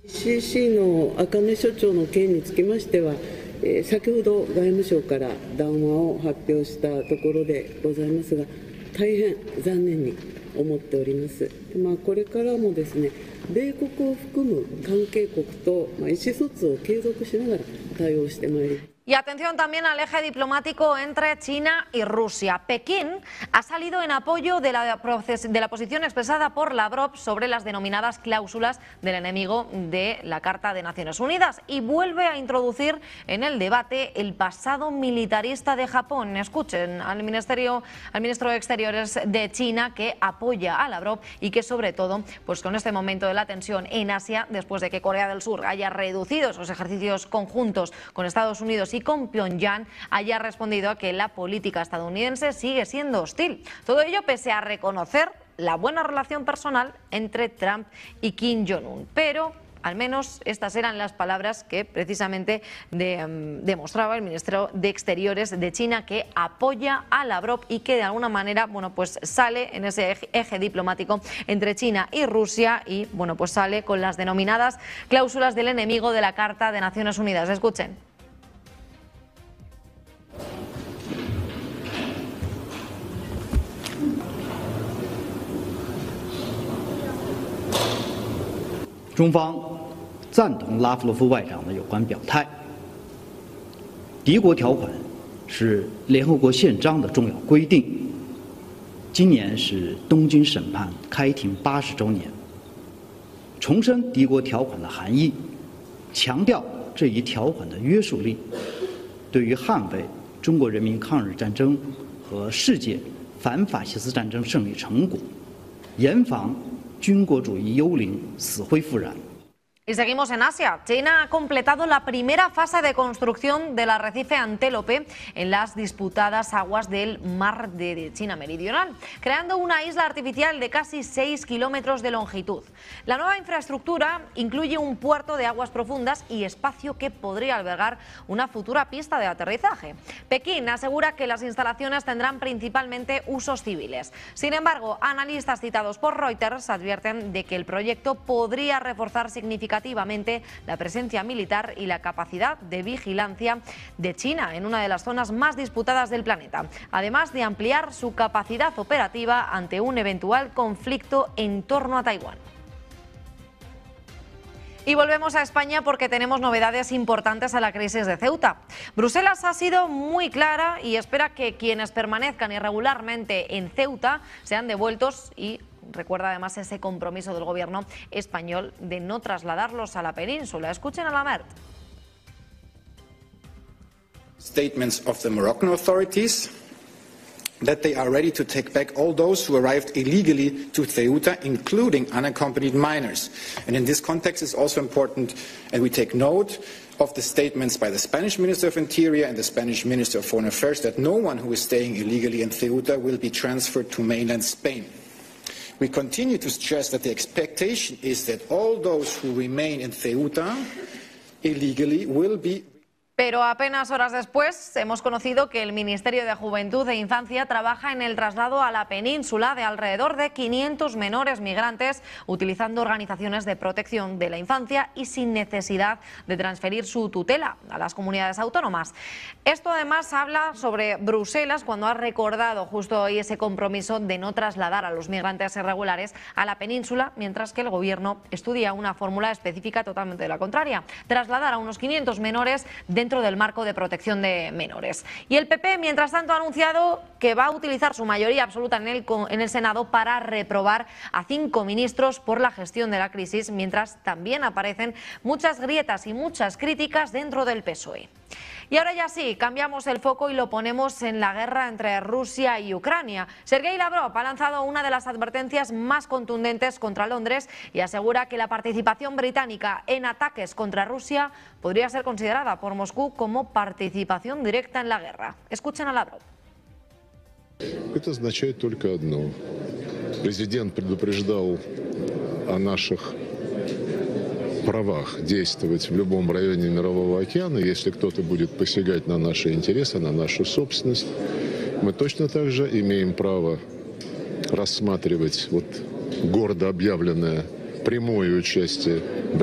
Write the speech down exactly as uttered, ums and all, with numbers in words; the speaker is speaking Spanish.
シーシー の茜所長の件につきましては、えー、先ほど外務省から談話を発表したところでございますが、大変残念に思っております。まあ、これからもですね、米国を含む関係国と意思疎通を継続しながら対応してまいります。 Y atención también al eje diplomático entre China y Rusia. Pekín ha salido en apoyo de la, de la posición expresada por Lavrov sobre las denominadas cláusulas del enemigo de la Carta de Naciones Unidas y vuelve a introducir en el debate el pasado militarista de Japón. Escuchen al, ministerio, al ministro de Exteriores de China, que apoya a Lavrov y que sobre todo, pues con este momento de la tensión en Asia, después de que Corea del Sur haya reducido sus ejercicios conjuntos con Estados Unidos y con Pyongyang, haya respondido a que la política estadounidense sigue siendo hostil. Todo ello pese a reconocer la buena relación personal entre Trump y Kim Jong-un. Pero al menos estas eran las palabras que precisamente de, um, demostraba el ministro de Exteriores de China, que apoya a Lavrov y que de alguna manera, bueno, pues sale en ese eje, eje diplomático entre China y Rusia y, bueno, pues sale con las denominadas cláusulas del enemigo de la Carta de Naciones Unidas. Escuchen. "中方赞同拉夫罗夫外长的有关表态。敌国条款是联合国宪章的重要规定。今年是东京审判开庭八十周年，重申敌国条款的含义，强调这一条款的约束力，对于捍卫中国人民抗日战争和世界反法西斯战争胜利成果，严防军国主义幽灵死灰复燃。" Y seguimos en Asia. China ha completado la primera fase de construcción del arrecife Antélope en las disputadas aguas del Mar de China Meridional, creando una isla artificial de casi seis kilómetros de longitud. La nueva infraestructura incluye un puerto de aguas profundas y espacio que podría albergar una futura pista de aterrizaje. Pekín asegura que las instalaciones tendrán principalmente usos civiles. Sin embargo, analistas citados por Reuters advierten de que el proyecto podría reforzar significativamente la presencia militar y la capacidad de vigilancia de China en una de las zonas más disputadas del planeta, además de ampliar su capacidad operativa ante un eventual conflicto en torno a Taiwán. Y volvemos a España porque tenemos novedades importantes a la crisis de Ceuta. Bruselas ha sido muy clara y espera que quienes permanezcan irregularmente en Ceuta sean devueltos y recuerda además ese compromiso del gobierno español de no trasladarlos a la península. Escuchen a Lamert. Statements of the Moroccan authorities that they are ready to take back all those who arrived illegally to Ceuta, including unaccompanied minors. And in this context it's also important, and we take note of the statements by the Spanish Minister of Interior and the Spanish Minister of Foreign Affairs that no one who is staying illegally in Ceuta will be transferred to mainland Spain. We continue to stress that the expectation is that all those who remain in Ceuta illegally will be... Pero apenas horas después hemos conocido que el Ministerio de Juventud e Infancia trabaja en el traslado a la península de alrededor de quinientos menores migrantes utilizando organizaciones de protección de la infancia y sin necesidad de transferir su tutela a las comunidades autónomas. Esto además habla sobre Bruselas cuando ha recordado justo hoy ese compromiso de no trasladar a los migrantes irregulares a la península, mientras que el gobierno estudia una fórmula específica totalmente de la contraria: trasladar a unos quinientos menores de dentro del marco de protección de menores. Y el P P, mientras tanto, ha anunciado que va a utilizar su mayoría absoluta en el, en el Senado para reprobar a cinco ministros por la gestión de la crisis, mientras también aparecen muchas grietas y muchas críticas dentro del P S O E. Y ahora ya sí, cambiamos el foco y lo ponemos en la guerra entre Rusia y Ucrania. Sergei Lavrov ha lanzado una de las advertencias más contundentes contra Londres y asegura que la participación británica en ataques contra Rusia podría ser considerada por Moscú como participación directa en la guerra. Escuchen a Lavrov. Это означает только одно. Президент предупреждал о наших правах действовать в любом районе Мирового океана. Если кто-то будет посягать на наши интересы, на нашу собственность, мы точно так же имеем право рассматривать вот гордо объявленное прямое участие